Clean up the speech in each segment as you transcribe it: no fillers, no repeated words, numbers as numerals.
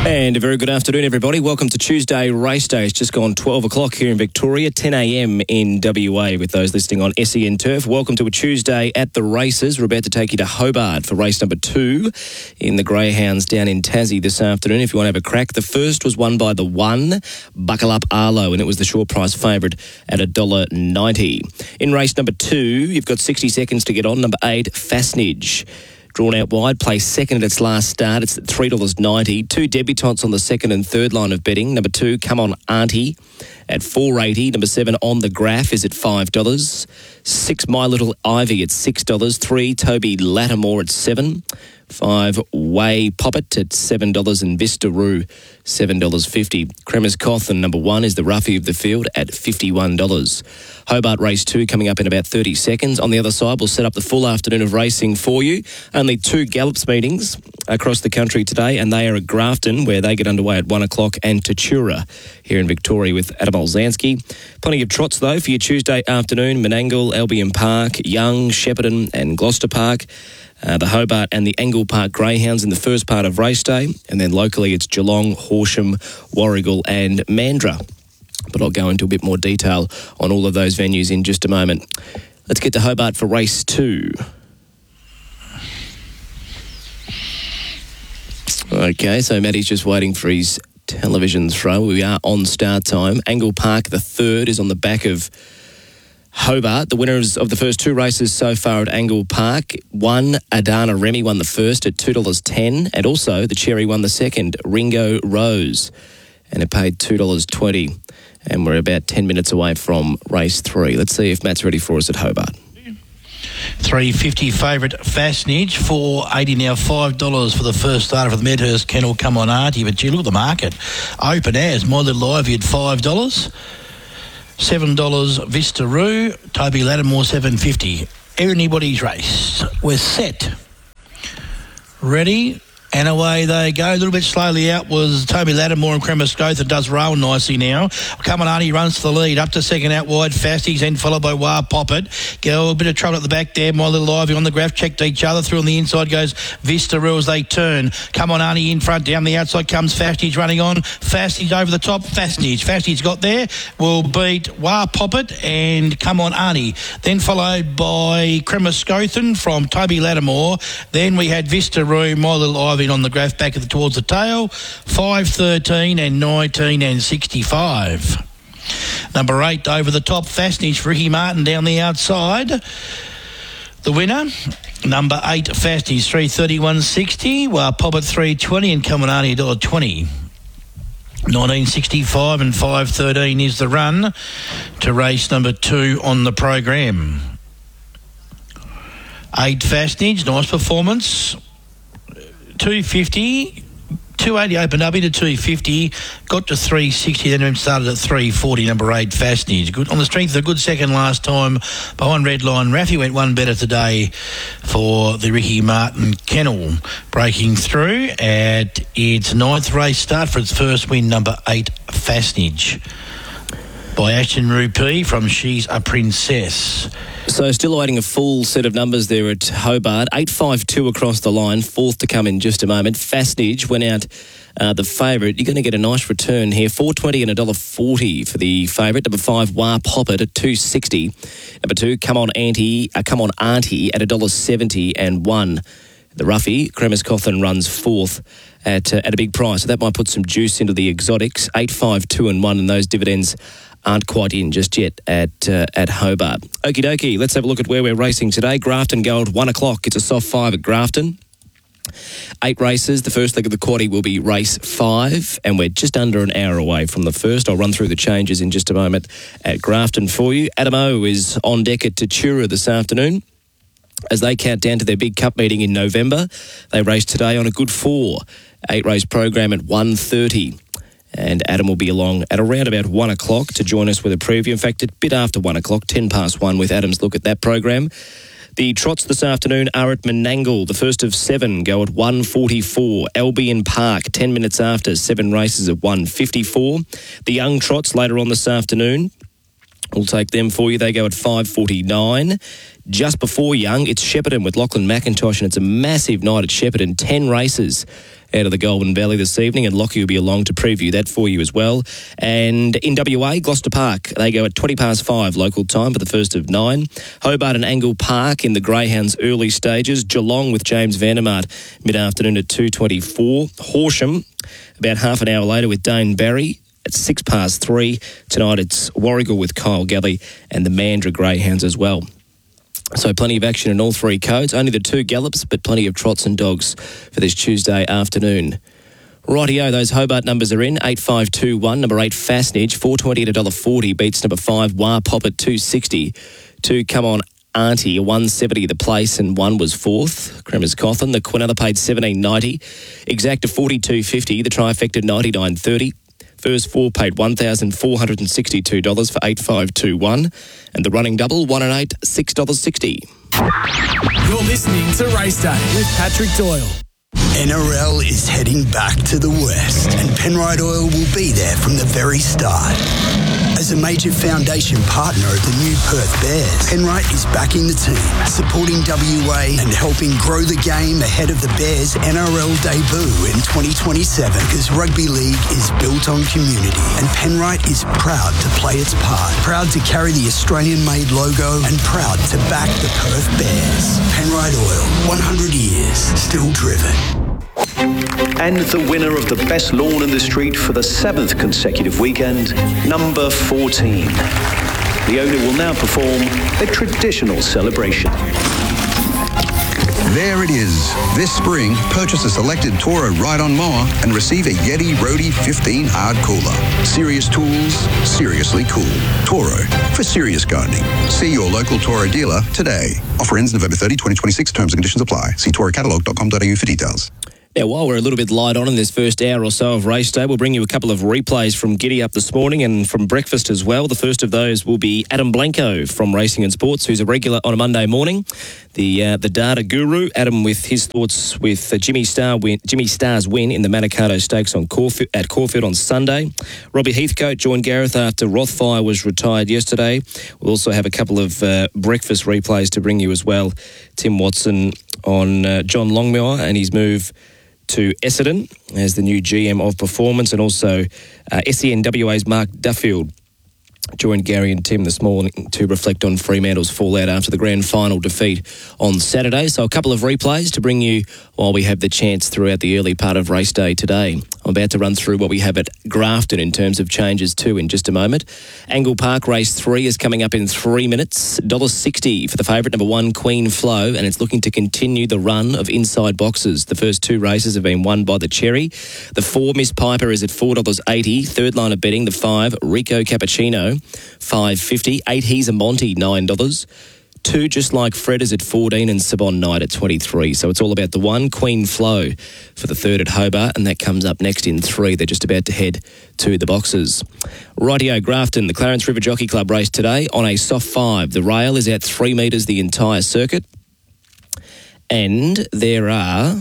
And a very good afternoon, everybody. Welcome to Tuesday Race Day. It's just gone 12 o'clock here in Victoria, 10 a.m. in WA with those listening on SEN Turf. Welcome to a Tuesday at the races. We're about to take you to Hobart for race number 2 in the Greyhounds down in Tassie this afternoon. If you want to have a crack, the first was won by the 1, Buckle Up Arlo, and it was the short price favourite at $1.90. In race number 2, you've got 60 seconds to get on. Number 8, Fastnage. Drawn out wide, placed second at its last start. It's at $3.90. 2 debutantes on the second and third line of betting. Number 2, Come On Auntie at $4.80. Number 7, On The Graph is at $5. 6, My Little Ivy at $6. 3, Toby Lattimore at $7. 5, Way Poppet at $7 and Vista Roo $7.50. Cremers Cotton, number 1, is the roughie of the field at $51. Hobart Race 2 coming up in about 30 seconds. On the other side, we'll set up the full afternoon of racing for you. Only 2 Gallops meetings across the country today, and they are at Grafton, where they get underway at 1 o'clock, and Tatura here in Victoria with Adam Olzanski. Plenty of trots, though, for your Tuesday afternoon. Menangle, Albion Park, Young, Shepparton and Gloucester Park. The Hobart and the Angle Park Greyhounds in the first part of race day. And then locally it's Geelong, Horsham, Warragul and Mandurah. But I'll go into a bit more detail on all of those venues in just a moment. Let's get to Hobart for race 2. Okay, so Matty's just waiting for his television throw. We are on start time. Angle Park, the third, is on the back of Hobart. The winners of the first 2 races so far at Angle Park. 1, Adana Remy won the first at $2.10, and also the Cherry won the second, Ringo Rose, and it paid $2.20. And we're about 10 minutes away from race 3. Let's see if Matt's ready for us at Hobart. $3.50 favourite Fastnage, $4.80 now, $5 for the first starter for the Medhurst Kennel, Come On Auntie. But gee, look at the market. Open as My Little Ivy at $5. $7 Vista Roo, Toby Lattimore $7.50. Anybody's race. We're set. Ready? And away they go. A little bit slowly out was Toby Lattimore, and Cremers Cotton does roll nicely now. Come On Auntie runs to the lead. Up to second out wide. Fasties then followed by Wah Poppet. Go a bit of trouble at the back there. My Little Ivy on the graph. Checked each other. Through on the inside goes Vista Roo as they turn. Come On Auntie in front. Down the outside comes Fasties running on. Fasties over the top. Fasties got there. Will beat Wah Poppet and Come On Auntie. Then followed by Cremers Cotton from Toby Lattimore. Then we had Vista Roo, My Little Ivy on the graph back towards the tail. 5, 13 and 19 and 65. Number 8 over the top, Fastnage for Ricky Martin down the outside. The winner, number 8 Fastnage, 331.60. Well, Poppet 320 and Come On Auntie $1.20. 1965 and 513 is the run to race number 2 on the program. 8 Fastnage, nice performance. 250, 280 opened up into 250, got to 360, then started at 340, number 8 Fastnage. Good on the strength of a good second last time behind Redline. Raffy went one better today for the Ricky Martin Kennel, breaking through at its 9th race start for its first win, number 8 Fastnage. By Ashton Rupee from She's a Princess. So still awaiting a full set of numbers there at Hobart. 8.52 across the line, 4th to come in just a moment. Fastnage went out the favourite. You're going to get a nice return here. $4.20 and $1.40 for the favourite. Number 5, Wah Poppet at $2.60. Number 2, Come On Auntie at $1.70 and 1. The roughie, Cremers Cotton, runs 4th at a big price. So that might put some juice into the exotics. 8.52 and 1, and those dividends aren't quite in just yet at Hobart. Okie dokie, let's have a look at where we're racing today. Grafton Gold, 1 o'clock. It's a soft 5 at Grafton. 8 races. The first leg of the quaddie will be race 5, and we're just under an hour away from the first. I'll run through the changes in just a moment at Grafton for you. Adam O is on deck at Tatura this afternoon as they count down to their big cup meeting in November. They race today on a good 4. 8-race program at 1:30. And Adam will be along at around about 1 o'clock to join us with a preview. In fact, a bit after 1 o'clock, 10 past 1, with Adam's look at that program. The trots this afternoon are at Menangle. The first of 7 go at 1:44. Albion Park, 10 minutes after, 7 races at 1:54. The young trots later on this afternoon, we'll take them for you. They go at 5:49. Just before young, it's Shepparton with Lachlan McIntosh, and it's a massive night at Shepparton. 10 races out of the Goulburn Valley this evening, and Lockie will be along to preview that for you as well. And in WA, Gloucester Park, they go at 5:20 local time for the first of 9. Hobart and Angle Park in the Greyhounds early stages. Geelong with James Vandermart mid-afternoon at 2:24. Horsham about half an hour later with Dane Barry at 3:06. Tonight it's Warragul with Kyle Galley and the Mandurah Greyhounds as well. So plenty of action in all three codes. Only the 2 gallops, but plenty of trots and dogs for this Tuesday afternoon. Rightio, those Hobart numbers are in. 8521, number 8 Fastnage, $4.20 at $1.40, beats number 5 Wah Pop at $2.60. 2 Come On Auntie, $1.70 the place, and 1 was 4th. Cremers Cawthon, the Quinella paid $17.90. Exacta $42.50, the Trifecta $99.30. First 4 paid $1,462 for 8521, and the running double 1 and 8 $6.60. You're listening to Race Day with Patrick Doyle. NRL is heading back to the West, and Penrite Oil will be there from the very start. As a major foundation partner of the new Perth Bears, Penrite is backing the team, supporting WA and helping grow the game ahead of the Bears' NRL debut in 2027, because rugby league is built on community, and Penrite is proud to play its part, proud to carry the Australian-made logo, and proud to back the Perth Bears. Penrite Oil, 100 years, still driven. And the winner of the best lawn in the street for the 7th consecutive weekend, number 14. The owner will now perform a traditional celebration. There it is. This spring, purchase a selected Toro ride-on mower and receive a Yeti Roadie 15 hard cooler. Serious tools, seriously cool. Toro, for serious gardening. See your local Toro dealer today. Offer ends November 30, 2026. Terms and conditions apply. See torocatalog.com.au for details. Now, while we're a little bit light on in this first hour or so of race day, we'll bring you a couple of replays from Giddy Up this morning and from breakfast as well. The first of those will be Adam Blanco from Racing and Sports, who's a regular on a Monday morning. The data guru, Adam, with his thoughts with Jimmy Starr's win in the Manikato Stakes at Caulfield on Sunday. Robbie Heathcote joined Gareth after Rothfire was retired yesterday. We'll also have a couple of breakfast replays to bring you as well. Tim Watson on John Longmire and his move to Essendon as the new GM of Performance, and also SENWA's Mark Duffield joined Gary and Tim this morning to reflect on Fremantle's fallout after the grand final defeat on Saturday. So a couple of replays to bring you while we have the chance throughout the early part of race day today. I'm about to run through what we have at Grafton in terms of changes too in just a moment. Angle Park race 3 is coming up in 3 minutes. $1.60 for the favourite, number 1 Queen Flow, and it's looking to continue the run of inside boxes. The first 2 races have been won by the Cherry. The 4 Miss Piper is at $4.80. Third line of betting, the 5 Rico Cappuccino, $5.50. 8 He's a Monty, $9. 2 Just Like Fred is at 14 and Sabon Knight at 23. So it's all about the 1 Queen Flow for the 3rd at Hobart, and that comes up next in 3. They're just about to head to the boxes. Rightio, Grafton, the Clarence River Jockey Club race today on a soft 5. The rail is at 3 metres the entire circuit, and there are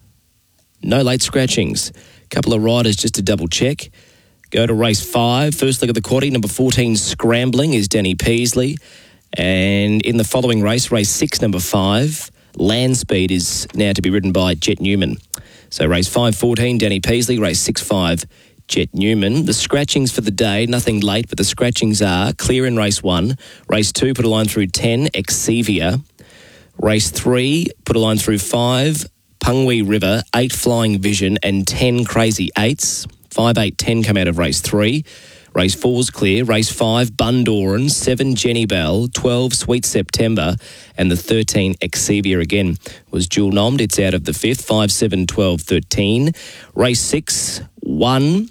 no late scratchings. A couple of riders just to double check. Go to race 5. First leg of the quaddie, number 14 Scrambling is Danny Peasley. And in the following race, race 6, number 5, Land Speed is now to be ridden by Jet Newman. So race 5-14, Danny Peasley. Race 6-5, Jet Newman. The scratchings for the day, nothing late, but the scratchings are clear in race 1. Race 2, put a line through 10, Exevia. Race 3, put a line through 5, Pungwe River, 8 Flying Vision, and 10 Crazy 8s. 5, 8, 10 come out of race 3. Race 4's clear. Race 5, Bundoran. 7, Jenny Bell. 12, Sweet September. And the 13, Exevia again was dual nommed. It's out of the 5th. 5, 7, 12, 13. Race 6, 1,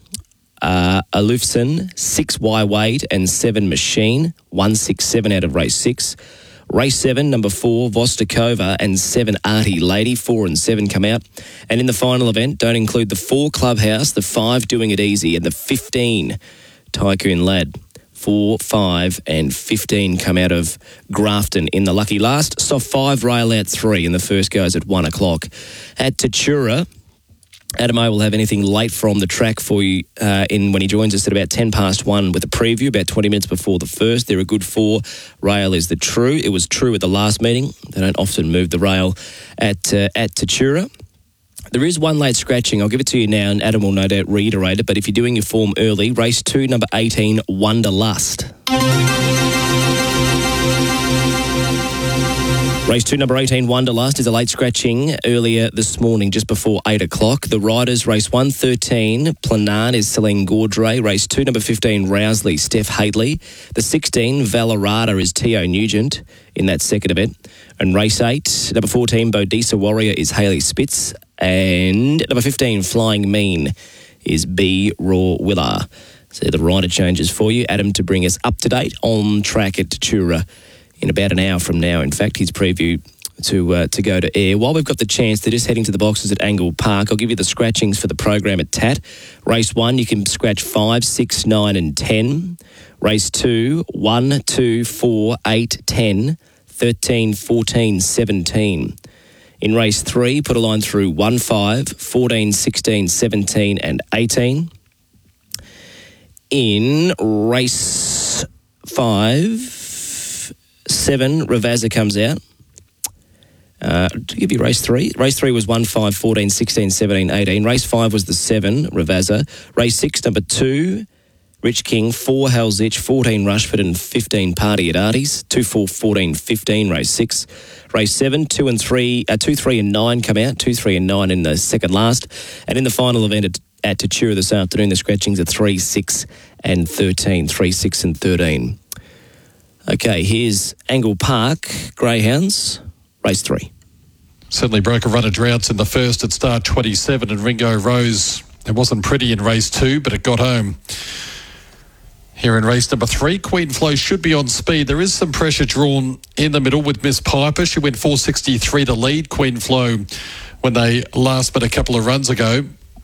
Alufson. 6, Y Wade. And 7, Machine. 1, 6, 7 out of race 6. Race 7, number 4, Vostokova, and 7, Artie Lady. 4 and 7 come out. And in the final event, don't include the 4, Clubhouse, the 5, Doing It Easy, and the 15, Tycoon Lad. 4, 5 and 15 come out of Grafton in the lucky last. Soft 5, rail out 3, and the first goes at 1 o'clock. At Tatura, Adam O will have anything late from the track for you when he joins us at about 10 past 1 with a preview, about 20 minutes before the first. They're a good 4. Rail is the true. It was true at the last meeting. They don't often move the rail at Tatura. There is one late scratching. I'll give it to you now, and Adam will no doubt reiterate it. But if you're doing your form early, race 2, number 18, Wonderlust. Race 2, number 18, Wonderlust, is a late scratching earlier this morning, just before 8 o'clock. The riders, race 1, 13, Planan is Celine Gaudray. Race 2, number 15, Rousley, Steph Hadley. The 16, Valerada, is Tio Nugent in that second event. And race 8, number 14, Bodisa Warrior, is Hayley Spitz. And number 15, Flying Mean, is B. Raw Willer. So the rider changes for you. Adam, to bring us up to date on track at Tatura in about an hour from now. In fact, his preview to go to air. While we've got the chance, they're just heading to the boxes at Angle Park. I'll give you the scratchings for the program at TAT. Race 1, you can scratch 5, 6, 9 and 10. Race 2, 1, 2, 4, 8, 10, 13, 14, 17. In race 3, put a line through 1, 5, 14, 16, 17 and 18. In race 5, 7, Ravazza comes out. To give you race 3. Race 3 was 1, 5, 14, 16, 17, 18. Race 5 was the 7, Ravazza. Race 6, number 2, Rich King. 4, Halzich. 14, Rushford. And 15, Party at Artie's. 2, 4, 14, 15, race 6. Race 7, 2, 3 and 9 come out. 2, 3 and 9 in the second last. And in the final event at Tatura this afternoon, the scratchings are 3, 6 and 13. 3, 6 and 13. Okay, here's Angle Park, Greyhounds, race 3. Certainly broke a run of droughts in the first at start 27, and Ringo Rose, it wasn't pretty in race 2, but it got home. Here in race number 3, Queen Flow should be on speed. There is some pressure drawn in the middle with Miss Piper. She went 4.63 to lead Queen Flow when they last met a couple of runs ago.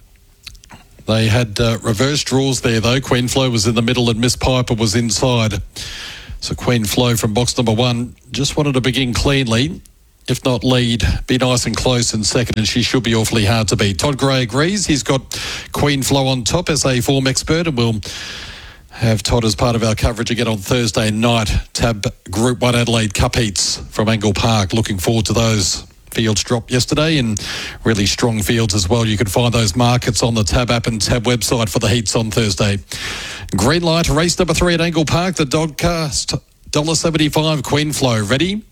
They had reverse draws there, though. Queen Flow was in the middle and Miss Piper was inside. So Queen Flow from box number 1 just wanted to begin cleanly. If not lead, be nice and close in second, and she should be awfully hard to beat. Todd Gray agrees. He's got Queen Flow on top as a form expert, and we'll have Todd as part of our coverage again on Thursday night. Tab Group 1 Adelaide Cup heats from Angle Park. Looking forward to those. Fields dropped yesterday, and really strong fields as well. You can find those markets on the Tab app and Tab website for the heats on Thursday. Green light, race number 3 at Angle Park. The Dogcast, $1.75 Queen Flow. Ready?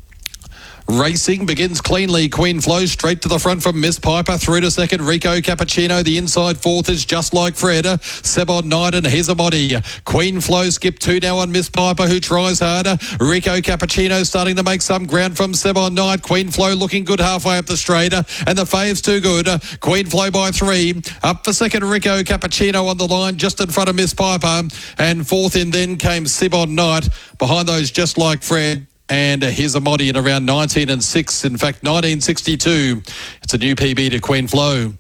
Racing begins cleanly. Queen Flow straight to the front from Miss Piper. Through to second, Rico Cappuccino. The inside fourth is Just Like Fred. Sebon Knight and Hezamodi. Queen Flow skip 2 now on Miss Piper, who tries harder. Rico Cappuccino starting to make some ground from Sebon Knight. Queen Flow looking good halfway up the straight. And the fave's too good. Queen Flow by 3. Up for second, Rico Cappuccino on the line just in front of Miss Piper. And fourth in then came Sebon Knight. Behind those, Just Like Fred. And here's a Modi in around 19 and 6. In fact, 1962. It's a new PB to Queen Flow.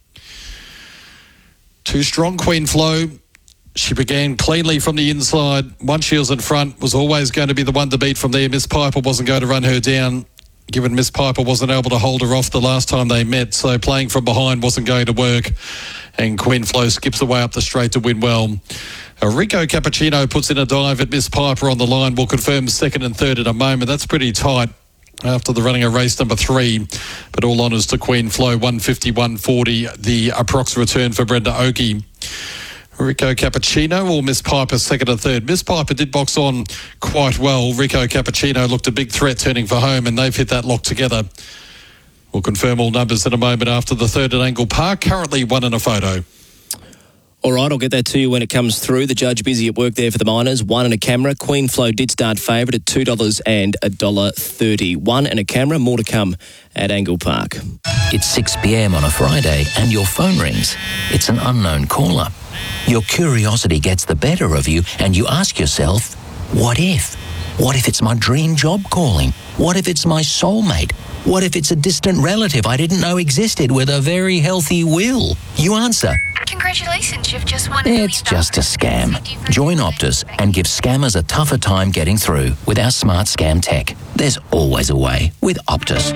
Too strong, Queen Flow. She began cleanly from the inside. One she was in front, was always going to be the one to beat from there. Miss Piper wasn't going to run her down, given Miss Piper wasn't able to hold her off the last time they met. So playing from behind wasn't going to work. And Queen Flow skips away up the straight to win well. Rico Cappuccino puts in a dive at Miss Piper on the line. We'll confirm second and third in a moment. That's pretty tight after the running of race number 3. But all honours to Queen Flow, 150-140, the approx return for Brenda Oakey. Rico Cappuccino or Miss Piper second and third. Miss Piper did box on quite well. Rico Cappuccino looked a big threat turning for home, and they've hit that lock together. We'll confirm all numbers in a moment after the third at Angle Park. Currently 1 in a photo. All right, I'll get that to you when it comes through. The judge busy at work there for the Miners. 1 and a camera. Queen Flow did start favourite at $2 and $1.30. 1 and a camera. More to come at Angle Park. It's 6 p.m. on a Friday and your phone rings. It's an unknown caller. Your curiosity gets the better of you and you ask yourself, what if? What if it's my dream job calling? What if it's my soulmate? What if it's a distant relative I didn't know existed with a very healthy will? You answer, congratulations, you've just won $1 million. It's just a scam. Join Optus and give scammers a tougher time getting through with our smart scam tech. There's always a way with Optus.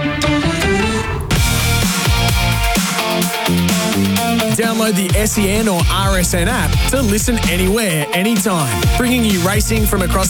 Download the SEN or RSN app to listen anywhere, anytime, bringing you racing from across